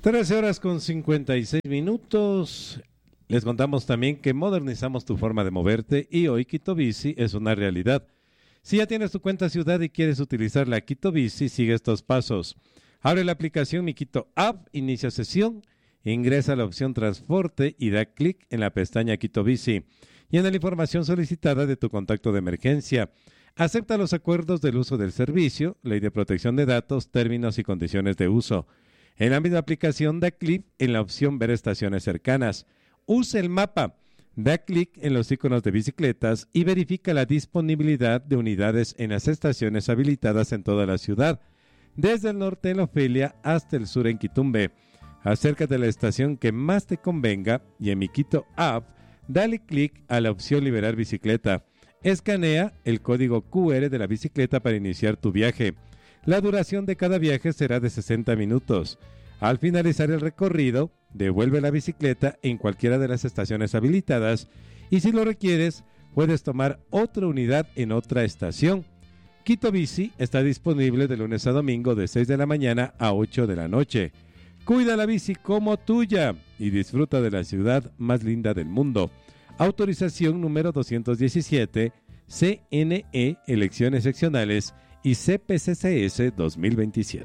13 horas con 56 minutos. Les contamos también que modernizamos tu forma de moverte y hoy Quito Bici es una realidad. Si ya tienes tu cuenta ciudad y quieres utilizar la Quito Bici, sigue estos pasos. Abre la aplicación Mi Quito App, inicia sesión, ingresa a la opción Transporte y da clic en la pestaña Quito Bici. Llena la información solicitada de tu contacto de emergencia. Acepta los acuerdos del uso del servicio, ley de protección de datos, términos y condiciones de uso. En la misma aplicación da clic en la opción Ver estaciones cercanas. Usa el mapa. Da clic en los iconos de bicicletas y verifica la disponibilidad de unidades en las estaciones habilitadas en toda la ciudad, desde el norte en Ofelia hasta el sur en Quitumbe. Acércate a la estación que más te convenga y en Mi Quito App, dale clic a la opción Liberar bicicleta. Escanea el código QR de la bicicleta para iniciar tu viaje. La duración de cada viaje será de 60 minutos. Al finalizar el recorrido, devuelve la bicicleta en cualquiera de las estaciones habilitadas y si lo requieres, puedes tomar otra unidad en otra estación. Quito Bici está disponible de lunes a domingo de 6 de la mañana a 8 de la noche. Cuida la bici como tuya y disfruta de la ciudad más linda del mundo. Autorización número 217, CNE, elecciones seccionales y CPCCS 2027.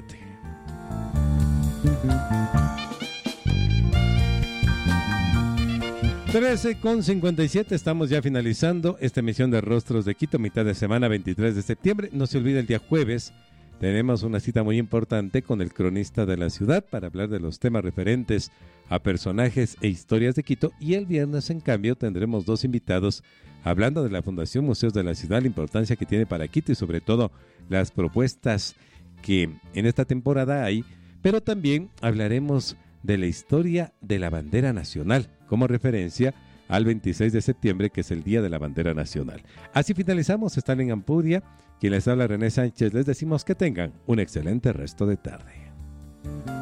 13:57, estamos ya finalizando esta emisión de Rostros de Quito, mitad de semana, 23 de septiembre. No se olvide, el día jueves tenemos una cita muy importante con el cronista de la ciudad para hablar de los temas referentes a personajes e historias de Quito. Y el viernes, en cambio, tendremos dos invitados hablando de la Fundación Museos de la Ciudad, la importancia que tiene para Quito y sobre todo las propuestas que en esta temporada hay. Pero también hablaremos de la historia de la bandera nacional como referencia al 26 de septiembre, que es el Día de la Bandera Nacional. Así finalizamos. Están en Ampudia. Quien les habla, René Sánchez. Les decimos que tengan un excelente resto de tarde.